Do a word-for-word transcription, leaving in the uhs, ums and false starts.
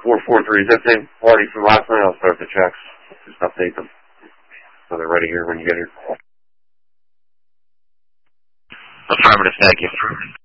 four four three, is that same party from last night? I'll start the checks. Just update them. So they're ready here when you get here. Affirmative, thank you.